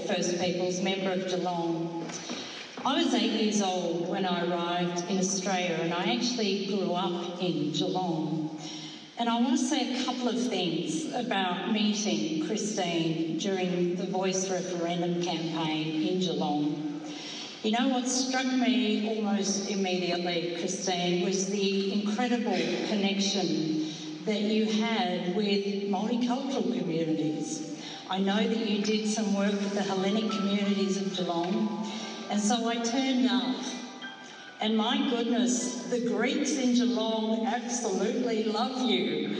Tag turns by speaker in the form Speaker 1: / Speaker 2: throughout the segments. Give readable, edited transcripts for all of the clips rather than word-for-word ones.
Speaker 1: First Peoples, member of Geelong. I was 8 years old when I arrived in Australia, and I actually grew up in Geelong. And I want to say a couple of things about meeting Christine during the Voice referendum campaign in Geelong. You know, what struck me almost immediately, Christine, was the incredible connection that you had with multicultural communities. I know that you did some work with the Hellenic communities of Geelong, and so I turned up. And my goodness, the Greeks in Geelong absolutely love you.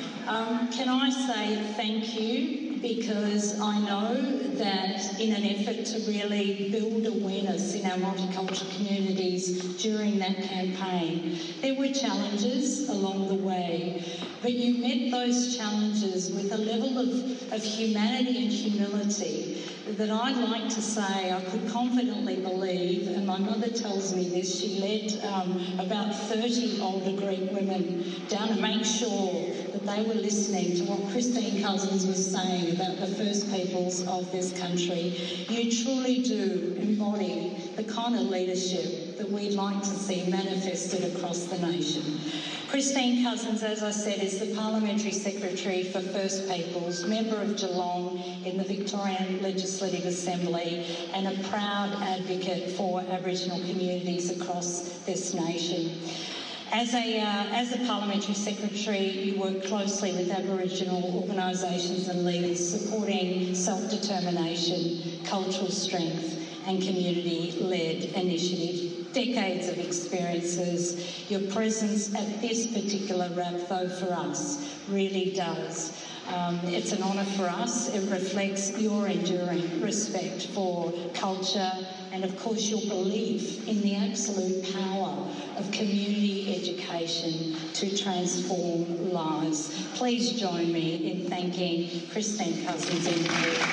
Speaker 1: Can I say thank you, because I know that in an effort to really build awareness in our multicultural communities during that campaign, there were challenges along the way, but you met those challenges with a level of humanity and humility that I'd like to say I could confidently believe, and my mother tells me this, she led about 30 older Greek women down to make sure that they were listening to what Christine Cousins was saying about the First Peoples of this country. You truly do embody the kind of leadership that we'd like to see manifested across the nation. Christine Cousins, as I said, is the Parliamentary Secretary for First Peoples, member of Geelong in the Victorian Legislative Assembly, and a proud advocate for Aboriginal communities across this nation. As a Parliamentary Secretary, you work closely with Aboriginal organisations and leaders supporting self-determination, cultural strength and community-led initiative. Decades of experiences. Your presence at this particular RAP, though, for us really does. It's an honour for us. It reflects your enduring respect for culture and, of course, your belief in the absolute power of community education to transform lives. Please join me in thanking Christine Cousins and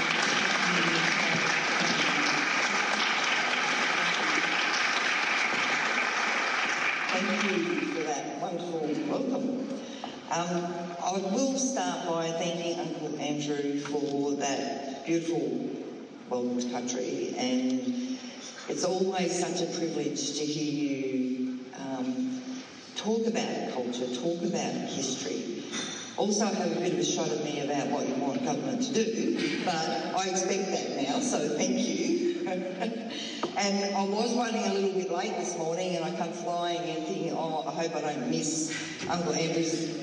Speaker 2: Thank you for that wonderful welcome. I will start by thanking Uncle Andrew for that beautiful welcome to country, and it's always such a privilege to hear you talk about culture, talk about history. Also have a bit of a shot at me about what you want government to do, but I expect that now, so thank you. And I was running a little bit late this morning, and I come flying in thinking, oh, I hope I don't miss Uncle Andrew's.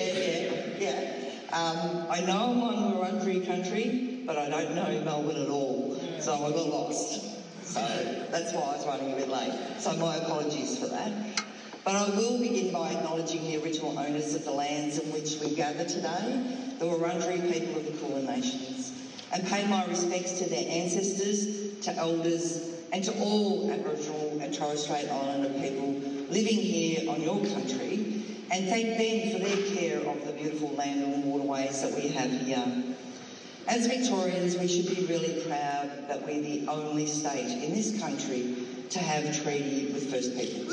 Speaker 2: I know I'm on Wurundjeri country, but I don't know Melbourne at all, so I got lost. So that's why I was running a bit late. So my apologies for that. But I will begin by acknowledging the original owners of the lands in which we gather today, the Wurundjeri people of the Kulin Nations, and pay my respects to their ancestors, to elders, and to all Aboriginal and Torres Strait Islander people living here on your country, and thank them for their care of the beautiful land and waterways that we have here. As Victorians, we should be really proud that we're the only state in this country to have a treaty with First Peoples.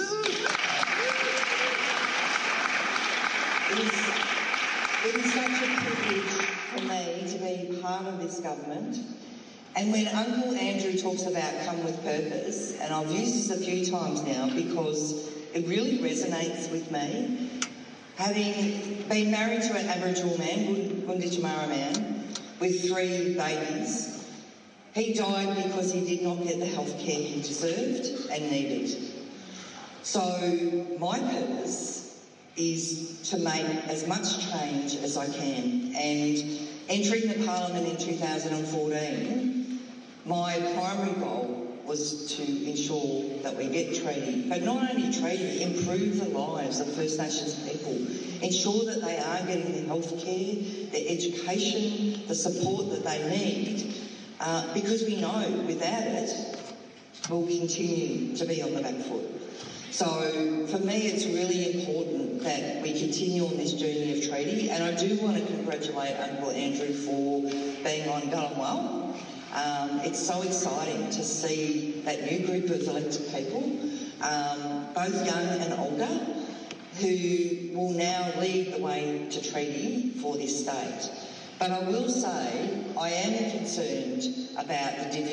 Speaker 2: It is such a privilege for me to be part of this government. And when Uncle Andrew talks about come with purpose, and I've used this a few times now because it really resonates with me, having been married to an Aboriginal man, Gunditjmara man, with 3 babies, he died because he did not get the health care he deserved and needed. So my purpose is to make as much change as I can, and entering the Parliament in 2014, my primary goal was to ensure that we get treaty, but not only treaty, improve the lives of First Nations people, ensure that they are getting the health care, the education, the support that they need, because we know without it, we'll continue to be on the back foot. So for me, it's really important that we continue on this journey of treaty, and I do want to congratulate Uncle Andrew for being on Gallinwell. It's so exciting to see that new group of elected people, both young and older, who will now lead the way to treaty for this state. But I will say I am concerned about the